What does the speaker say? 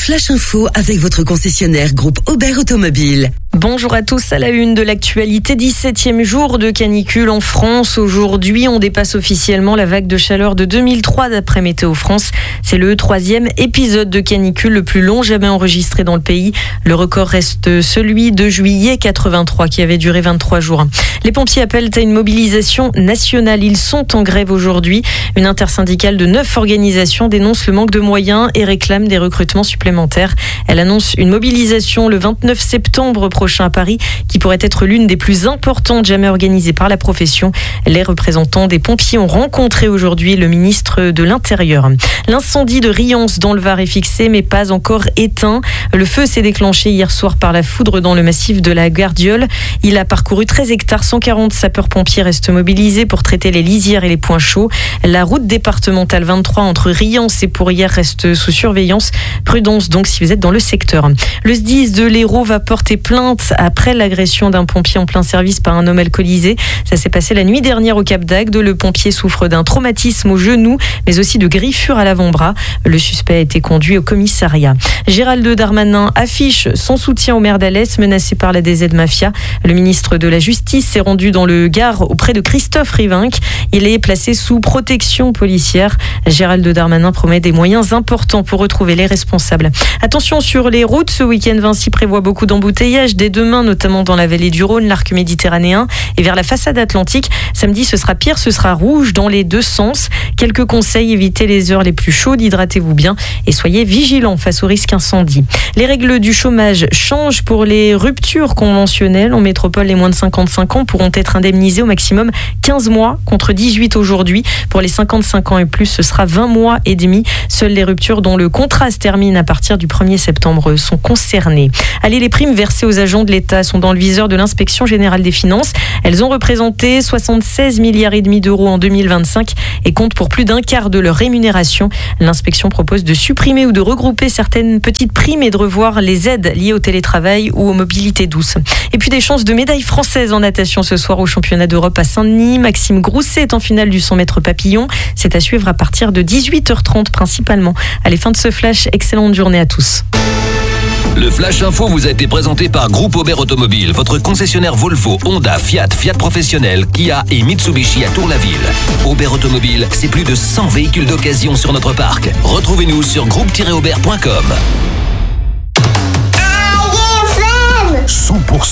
Flash Info avec votre concessionnaire groupe Aubert Automobile. Bonjour à tous, à la une de l'actualité, 17e jour de canicule en France. Aujourd'hui, on dépasse officiellement la vague de chaleur de 2003 d'après Météo France. C'est le 3e épisode de canicule le plus long jamais enregistré dans le pays. Le record reste celui de juillet 83 qui avait duré 23 jours. Les pompiers appellent à une mobilisation nationale. Ils sont en grève aujourd'hui. Une intersyndicale de 9 organisations dénonce le manque de moyens et réclame des recrutements supplémentaires. Elle annonce une mobilisation le 29 septembre prochain à Paris, qui pourrait être l'une des plus importantes jamais organisées par la profession. Les représentants des pompiers ont rencontré aujourd'hui le ministre de l'Intérieur. L'incendie de Riance dans le Var est fixé, mais pas encore éteint. Le feu s'est déclenché hier soir par la foudre dans le massif de la Gardiole. Il a parcouru 13 hectares. 140 sapeurs-pompiers restent mobilisés pour traiter les lisières et les points chauds. La route départementale 23 entre Riance et Pourrières reste sous surveillance. Prudence donc si vous êtes dans le secteur. Le SDIS de l'Hérault va porter plainte après l'agression d'un pompier en plein service par un homme alcoolisé. Ça s'est passé la nuit dernière au Cap d'Agde. Le pompier souffre d'un traumatisme au genou, mais aussi de griffures à l'avant-bras. Le suspect a été conduit au commissariat. Gérald Darmanin affiche son soutien au maire d'Alès menacé par la DZ Mafia. Le ministre de la Justice s'est rendu dans le Gard auprès de Christophe Rivinc. Il est placé sous protection policière. Gérald Darmanin promet des moyens importants pour retrouver les responsables. Attention sur les routes. Ce week-end, Vinci prévoit beaucoup d'embouteillages dès demain, notamment dans la vallée du Rhône, l'arc méditerranéen et vers la façade atlantique. Samedi, ce sera pire, ce sera rouge dans les deux sens. Quelques conseils, évitez les heures les plus chaudes, hydratez-vous bien et soyez vigilants face au risque incendie. Les règles du chômage changent pour les ruptures conventionnelles. En métropole, les moins de 55 ans pourront être indemnisés au maximum 15 mois contre 18 aujourd'hui. Pour les 55 ans et plus, ce sera 20 mois et demi. Seules les ruptures dont le contrat se termine à partir du 1er septembre sont concernées. Allez, les primes versées aux agents de l'État sont dans le viseur de l'inspection générale des finances. Elles ont représenté 76 milliards et demi d'euros en 2025 et comptent pour plus d'un quart de leur rémunération. L'inspection propose de supprimer ou de regrouper certaines petites primes et de revoir les aides liées au télétravail ou aux mobilités douces. Et puis des chances de médaille française en natation ce soir au championnat d'Europe à Saint-Denis. Maxime Grousset est en finale du 100 mètres papillon. C'est à suivre à partir de 18h30 principalement. Allez, fin de ce flash. Excellente journée à tous. Le Flash Info vous a été présenté par Groupe Aubert Automobile, votre concessionnaire Volvo, Honda, Fiat, Fiat Professionnel, Kia et Mitsubishi à Tour-la-Ville. Aubert Automobile, c'est plus de 100 véhicules d'occasion sur notre parc. Retrouvez-nous sur groupe-aubert.com.